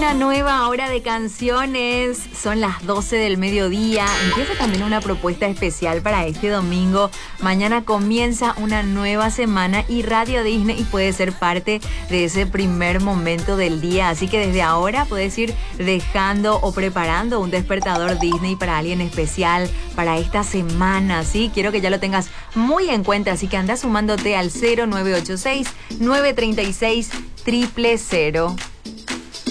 Una nueva hora de canciones, son las 12 del mediodía, empieza también una propuesta especial para este domingo. Mañana comienza una nueva semana y Radio Disney puede ser parte de ese primer momento del día, así que desde ahora puedes ir dejando o preparando un despertador Disney para alguien especial para esta semana, ¿sí? Quiero que ya lo tengas muy en cuenta, así que anda sumándote al 0986 936 000.